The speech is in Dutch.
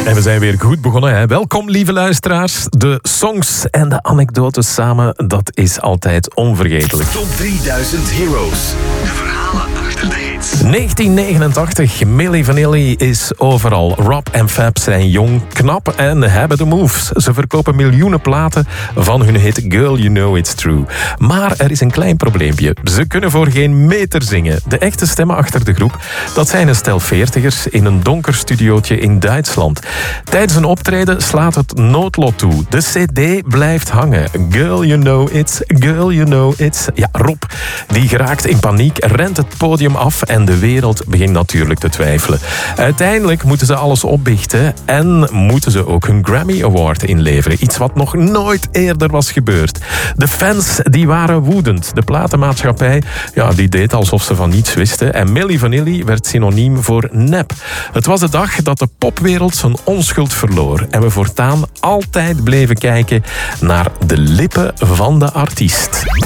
En we zijn weer goed begonnen. Hè? Welkom, lieve luisteraars. De songs en de anekdotes samen, dat is altijd onvergetelijk. Top 3000 Heroes. De verhalen achter de hits. 1989, Milli Vanilli is overal. Rob en Fab zijn jong, knap en hebben de moves. Ze verkopen miljoenen platen van hun hit Girl You Know It's True. Maar er is een klein probleempje. Ze kunnen voor geen meter zingen. De echte stemmen achter de groep, dat zijn een stel veertigers in een donker studiootje in Duitsland. Tijdens een optreden slaat het noodlot toe. De cd blijft hangen. Girl You Know It's, Girl You Know It's. Ja, Rob, die geraakt in paniek, rent het podium af en de wereld begint natuurlijk te twijfelen. Uiteindelijk moeten ze alles opbiechten en moeten ze ook hun Grammy Award inleveren. Iets wat nog nooit eerder was gebeurd. De fans die waren woedend. De platenmaatschappij die deed alsof ze van niets wisten. En Milli Vanilli werd synoniem voor nep. Het was de dag dat de popwereld zijn onschuld verloor. En we voortaan altijd bleven kijken naar de lippen van de artiest.